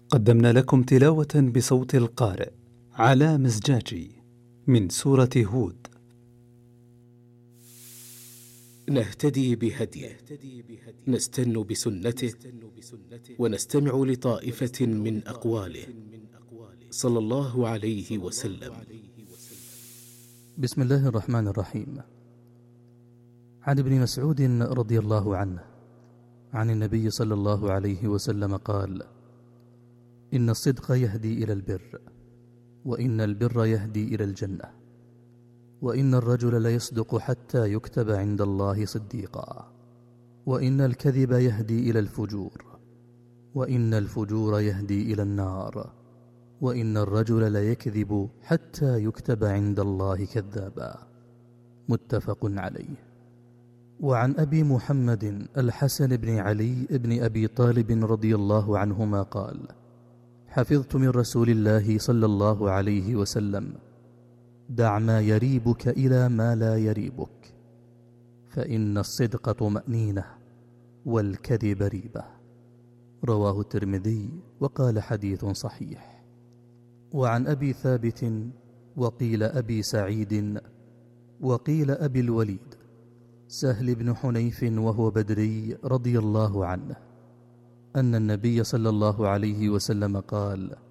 قدمنا لكم تلاوة بصوت القارئ علاء مزجاجي من سورة هود. نهتدي بهديه، نستن بسنته، ونستمع لطائفة من أقواله صلى الله عليه وسلم. بسم الله الرحمن الرحيم. عن ابن مسعود رضي الله عنه عن النبي صلى الله عليه وسلم قال: إن الصدق يهدي إلى البر، وإن البر يهدي إلى الجنة، وإن الرجل ليصدق حتى يكتب عند الله صديقا، وإن الكذب يهدي إلى الفجور، وإن الفجور يهدي إلى النار، وإن الرجل ليكذب حتى يكتب عند الله كذابا. متفق عليه. وعن أبي محمد الحسن بن علي بن أبي طالب رضي الله عنهما قال: حفظت من رسول الله صلى الله عليه وسلم: دع ما يريبك إلى ما لا يريبك، فإن الصدق طمأنينة والكذب ريبة. رواه الترمذي وقال حديث صحيح. وعن أبي ثابت وقيل أبي سعيد وقيل أبي الوليد سهل بن حنيف وهو بدري رضي الله عنه أن النبي صلى الله عليه وسلم قال: